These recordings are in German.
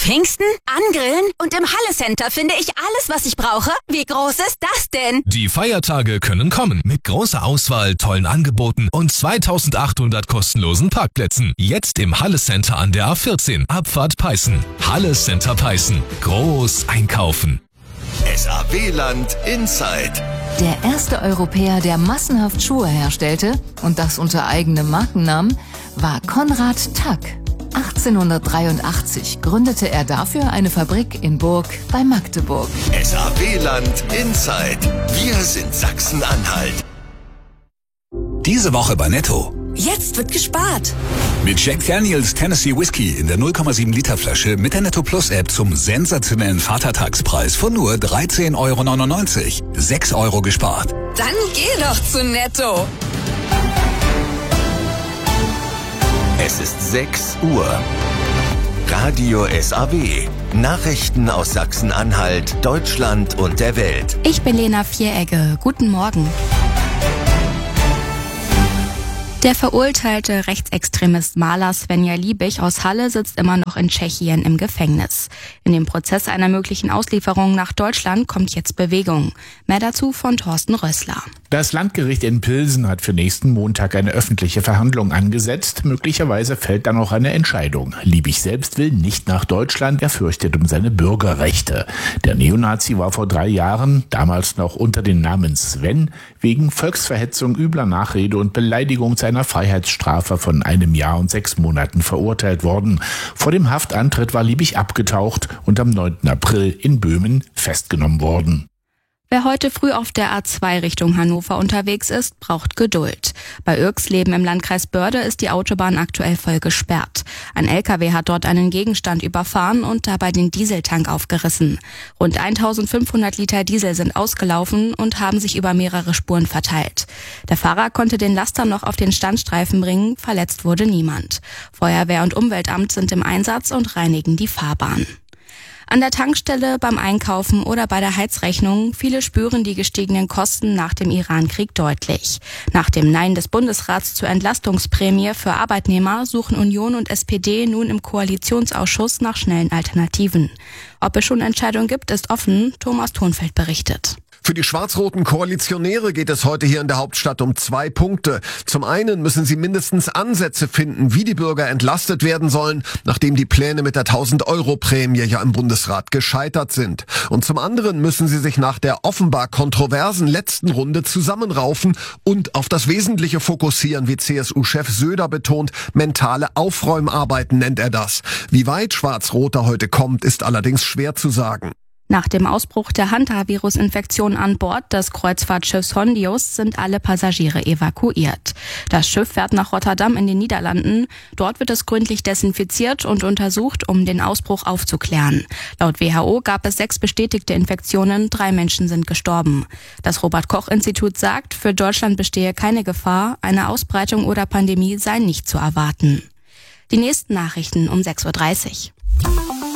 Pfingsten, Angrillen und im Halle Center finde ich alles, was ich brauche. Wie groß ist das denn? Die Feiertage können kommen mit großer Auswahl, tollen Angeboten und 2800 kostenlosen Parkplätzen. Jetzt im Halle Center an der A14, Abfahrt Peißen. Halle Center Peißen. Groß einkaufen. SAW-Land Inside. Der erste Europäer, der massenhaft Schuhe herstellte, und das unter eigenem Markennamen, war Konrad Tack. 1883 gründete er dafür eine Fabrik in Burg bei Magdeburg. SAW-Land Inside. Wir sind Sachsen-Anhalt. Diese Woche bei Netto. Jetzt wird gespart. Mit Jack Daniels Tennessee Whiskey in der 0,7 Liter Flasche mit der Netto Plus App zum sensationellen Vatertagspreis von nur 13,99 €. 6 € gespart. Dann geh doch zu Netto. Es ist 6 Uhr. Radio SAW. Nachrichten aus Sachsen-Anhalt, Deutschland und der Welt. Ich bin Lena Vieregge. Guten Morgen. Der verurteilte Rechtsextremist Maler Svenja Liebig aus Halle sitzt immer noch in Tschechien im Gefängnis. In dem Prozess einer möglichen Auslieferung nach Deutschland kommt jetzt Bewegung. Mehr dazu von Thorsten Rössler. Das Landgericht in Pilsen hat für nächsten Montag eine öffentliche Verhandlung angesetzt. Möglicherweise fällt dann auch eine Entscheidung. Liebig selbst will nicht nach Deutschland, er fürchtet um seine Bürgerrechte. Der Neonazi war vor 3 Jahren, damals noch unter dem Namen Sven, wegen Volksverhetzung, übler Nachrede und Beleidigung zu einer Freiheitsstrafe von 1 Jahr und 6 Monaten verurteilt worden. Vor dem Haftantritt war Liebig abgetaucht und am 9. April in Böhmen festgenommen worden. Wer heute früh auf der A2 Richtung Hannover unterwegs ist, braucht Geduld. Bei Irxleben im Landkreis Börde ist die Autobahn aktuell voll gesperrt. Ein LKW hat dort einen Gegenstand überfahren und dabei den Dieseltank aufgerissen. Rund 1500 Liter Diesel sind ausgelaufen und haben sich über mehrere Spuren verteilt. Der Fahrer konnte den Laster noch auf den Standstreifen bringen, verletzt wurde niemand. Feuerwehr und Umweltamt sind im Einsatz und reinigen die Fahrbahn. An der Tankstelle, beim Einkaufen oder bei der Heizrechnung, viele spüren die gestiegenen Kosten nach dem Irankrieg deutlich. Nach dem Nein des Bundesrats zur Entlastungsprämie für Arbeitnehmer suchen Union und SPD nun im Koalitionsausschuss nach schnellen Alternativen. Ob es schon Entscheidungen gibt, ist offen. Thomas Thonfeld berichtet. Für die schwarz-roten Koalitionäre geht es heute hier in der Hauptstadt um 2 Punkte. Zum einen müssen sie mindestens Ansätze finden, wie die Bürger entlastet werden sollen, nachdem die Pläne mit der 1000-Euro-Prämie ja im Bundesrat gescheitert sind. Und zum anderen müssen sie sich nach der offenbar kontroversen letzten Runde zusammenraufen und auf das Wesentliche fokussieren, wie CSU-Chef Söder betont. Mentale Aufräumarbeiten nennt er das. Wie weit Schwarz-Rot da heute kommt, ist allerdings schwer zu sagen. Nach dem Ausbruch der Hantavirus-Infektion an Bord des Kreuzfahrtschiffs Hondius sind alle Passagiere evakuiert. Das Schiff fährt nach Rotterdam in den Niederlanden. Dort wird es gründlich desinfiziert und untersucht, um den Ausbruch aufzuklären. Laut WHO gab es 6 bestätigte Infektionen, 3 Menschen sind gestorben. Das Robert-Koch-Institut sagt, für Deutschland bestehe keine Gefahr, eine Ausbreitung oder Pandemie sei nicht zu erwarten. Die nächsten Nachrichten um 6:30 Uhr.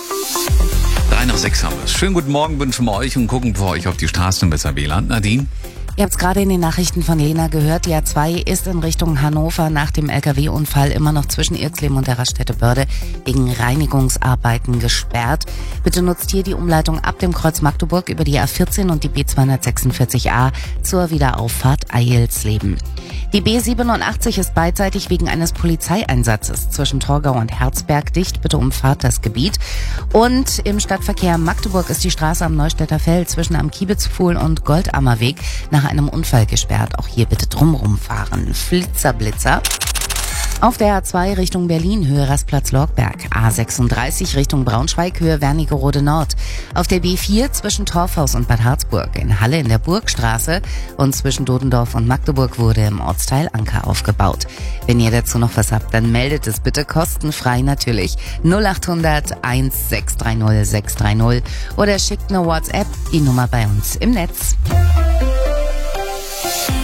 3:06 haben wir es. Schönen guten Morgen wünschen wir euch und gucken für euch auf die Straßen im SAW-Land. Nadine? Ihr habt es gerade in den Nachrichten von Lena gehört. Die A2 ist in Richtung Hannover nach dem LKW-Unfall immer noch zwischen Irxleben und der Raststätte Börde wegen Reinigungsarbeiten gesperrt. Bitte nutzt hier die Umleitung ab dem Kreuz Magdeburg über die A14 und die B246a zur Wiederauffahrt Eilsleben. Die B87 ist beidseitig wegen eines Polizeieinsatzes zwischen Torgau und Herzberg dicht. Bitte umfahrt das Gebiet. Und im Stadtverkehr Magdeburg ist die Straße am Neustädter Feld zwischen am Kiebitzpfuhl und Goldammerweg nach einem Unfall gesperrt. Auch hier bitte drumrum fahren. Blitzer. Auf der A2 Richtung Berlin, Höhe Rastplatz Lorgberg. A36 Richtung Braunschweig, Höhe Wernigerode Nord. Auf der B4 zwischen Torfhaus und Bad Harzburg. In Halle in der Burgstraße und zwischen Dodendorf und Magdeburg wurde im Ortsteil Anker aufgebaut. Wenn ihr dazu noch was habt, dann meldet es bitte kostenfrei natürlich. 0800 1630 630 oder schickt eine WhatsApp, die Nummer bei uns im Netz.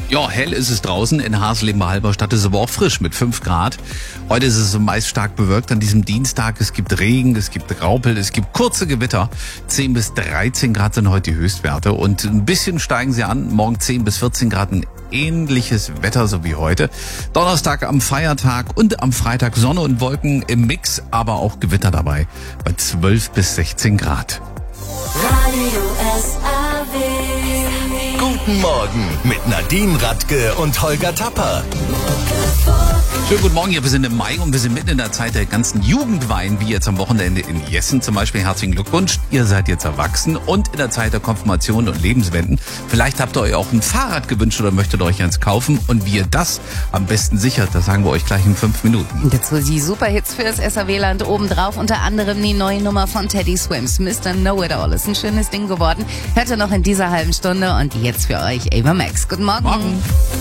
Ja, hell ist es draußen. In Hasleben bei Halberstadt ist es aber auch frisch mit 5 Grad. Heute ist es meist stark bewölkt an diesem Dienstag. Es gibt Regen, es gibt Graupel, es gibt kurze Gewitter. 10 bis 13 Grad sind heute die Höchstwerte. Und ein bisschen steigen sie an. Morgen 10 bis 14 Grad, ein ähnliches Wetter so wie heute. Donnerstag am Feiertag und am Freitag Sonne und Wolken im Mix, aber auch Gewitter dabei. Bei 12 bis 16 Grad. Radio SAW. Guten Morgen mit Nadine Radke und Holger Tapper. Schönen guten Morgen, ja, wir sind im Mai und wir sind mitten in der Zeit der ganzen Jugendweihen, wie jetzt am Wochenende in Jessen zum Beispiel. Herzlichen Glückwunsch, ihr seid jetzt erwachsen und in der Zeit der Konfirmation und Lebenswenden. Vielleicht habt ihr euch auch ein Fahrrad gewünscht oder möchtet euch eins kaufen und wie ihr das am besten sichert, das sagen wir euch gleich in 5 Minuten. Dazu die Superhits fürs SAW-Land obendrauf, unter anderem die neue Nummer von Teddy Swims, Mr. Know-It-All. Ist ein schönes Ding geworden. Hört ihr noch in dieser halben Stunde und jetzt für euch Ava Max. Guten Morgen.